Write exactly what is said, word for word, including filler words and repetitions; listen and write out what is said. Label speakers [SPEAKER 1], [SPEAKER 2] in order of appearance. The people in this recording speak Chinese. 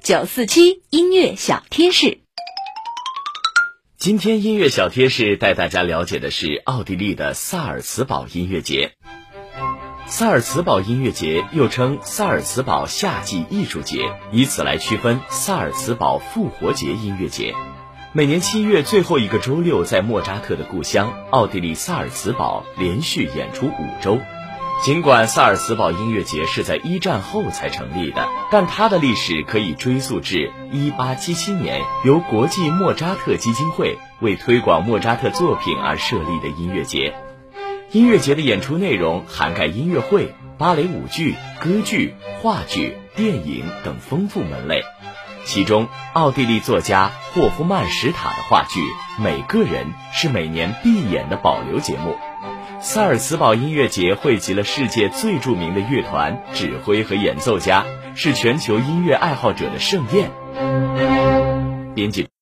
[SPEAKER 1] 九四七音乐小贴士。
[SPEAKER 2] 今天音乐小贴士带大家了解的是奥地利的萨尔茨堡音乐节。萨尔茨堡音乐节又称萨尔茨堡夏季艺术节，以此来区分萨尔茨堡复活节音乐节。每年七月最后一个周六，在莫扎特的故乡奥地利萨尔茨堡连续演出五周。尽管萨尔茨堡音乐节是在一战后才成立的，但它的历史可以追溯至一八七七年，由国际莫扎特基金会为推广莫扎特作品而设立的音乐节。音乐节的演出内容涵盖音乐会、芭蕾舞剧、歌剧、话剧、电影等丰富门类。其中，奥地利作家霍夫曼史塔的话剧《每个人》是每年必演的保留节目。萨尔茨堡音乐节汇集了世界最著名的乐团、指挥和演奏家，是全球音乐爱好者的盛宴。编辑